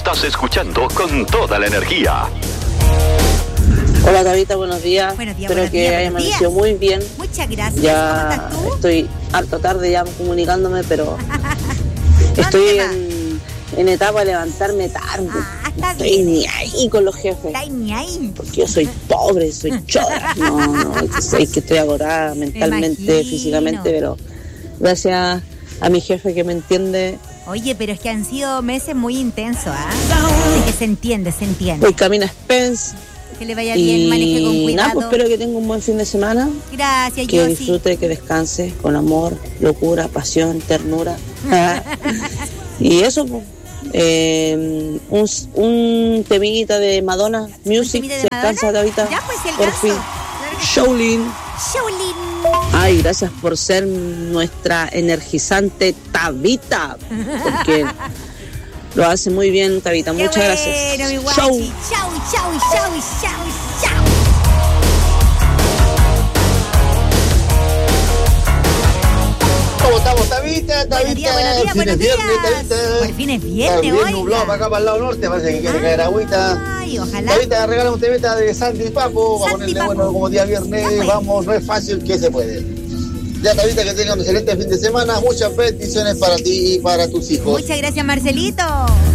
estás escuchando con toda la energía. Hola Tabita, buenos días. Buenos días, Espero que haya amanecido muy bien. Muchas gracias. Ya ¿Cómo estás tú? estoy harto tarde ya comunicándome, pero estoy en etapa de levantarme tarde. Está Estoy bien. ni ahí con los jefes. Está ni ahí. Porque yo soy pobre, soy chora. No, es que estoy agorada mentalmente, imagino. físicamente, pero gracias a mi jefe que me entiende. Oye, pero es que han sido meses muy intensos, ¿ah? Así que se entiende. Voy camino a Spence. Que le vaya bien, maneje con cuidado. Nada, pues espero que tenga un buen fin de semana. Gracias, Que Yossi. disfrute, que descanse con amor, locura, pasión, ternura. Y eso, pues, un temita de Madonna Music. temita de Se Madonna? descansa ahorita. Ya, pues, el por ganso. fin. Claro que sí. Shaolin. Shaolin. Ay, gracias por ser nuestra energizante Tabita. Porque lo hace muy bien, Tabita. Qué Muchas gracias. bueno, mi guachi. Chau. Chau, chau, chau, chau, chau. ¿Cómo estamos, Tabita? Buenos días, buenos días. Por fin es viernes Bien hoy. nublado para acá, para el lado norte, parece que quiere caer agüita. Ay, ojalá. Tabita, regala un temita de Sandy Papo, para Sandy ponerle Papo. bueno como día viernes. Ya, pues. Vamos, no es fácil que se puede. Ya, Tabita, que tengan un excelente fin de semana. Muchas bendiciones para ti y para tus hijos. Muchas gracias, Marcelito.